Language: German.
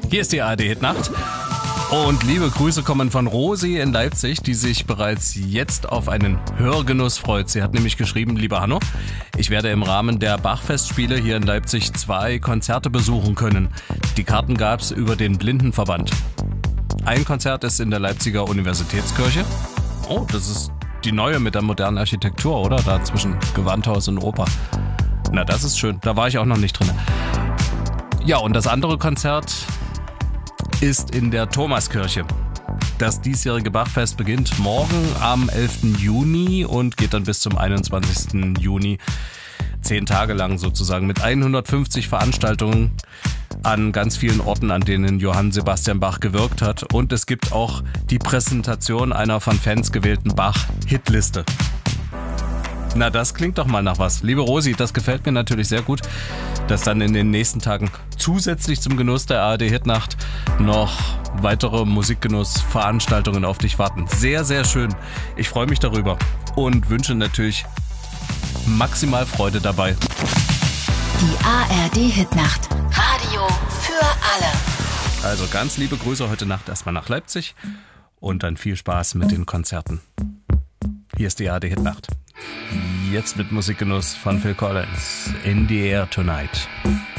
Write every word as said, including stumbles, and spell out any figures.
Hier ist die A R D-Hitnacht. Und liebe Grüße kommen von Rosi in Leipzig, die sich bereits jetzt auf einen Hörgenuss freut. Sie hat nämlich geschrieben: Lieber Hanno, ich werde im Rahmen der Bachfestspiele hier in Leipzig zwei Konzerte besuchen können. Die Karten gab's über den Blindenverband. Ein Konzert ist in der Leipziger Universitätskirche. Oh, das ist die neue mit der modernen Architektur, oder? Da zwischen Gewandhaus und Oper. Na, das ist schön. Da war ich auch noch nicht drin. Ja, und das andere Konzert ist in der Thomaskirche. Das diesjährige Bachfest beginnt morgen am elften Juni und geht dann bis zum einundzwanzigsten Juni. Zehn Tage lang sozusagen mit hundertfünfzig Veranstaltungen an ganz vielen Orten, an denen Johann Sebastian Bach gewirkt hat. Und es gibt auch die Präsentation einer von Fans gewählten Bach-Hitliste. Na, das klingt doch mal nach was. Liebe Rosi, das gefällt mir natürlich sehr gut, dass dann in den nächsten Tagen zusätzlich zum Genuss der A R D-Hitnacht noch weitere Musikgenussveranstaltungen auf dich warten. Sehr, sehr schön. Ich freue mich darüber und wünsche natürlich maximal Freude dabei. Die A R D-Hitnacht. Radio für alle. Also ganz liebe Grüße heute Nacht erstmal nach Leipzig und dann viel Spaß mit den Konzerten. Hier ist die A R D-Hitnacht. Jetzt mit Musikgenuss von Phil Collins. In the Air Tonight.